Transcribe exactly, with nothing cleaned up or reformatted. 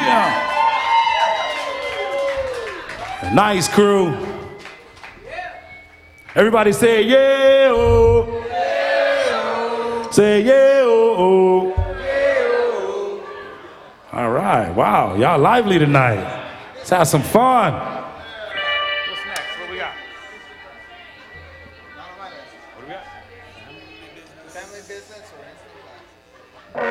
Yeah. Nice crew. Everybody say yeah, oh. Yeah, oh. Say yeah, oh, oh. Yeah, oh. All right, wow, y'all lively tonight. Let's have some fun. What's next? What we got? What do we got? Family business or